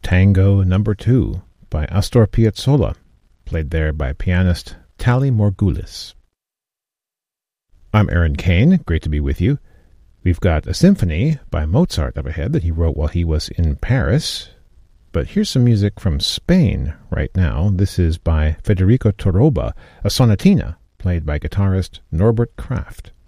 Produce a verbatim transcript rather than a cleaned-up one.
Tango Number Two by Astor Piazzolla, played there by pianist Tally Morgulis. I'm Aaron Kane, great to be with you. We've got a symphony by Mozart up ahead that he wrote while he was in Paris. But here's some music from Spain right now. This is by Federico Toroba, a sonatina played by guitarist Norbert Kraft.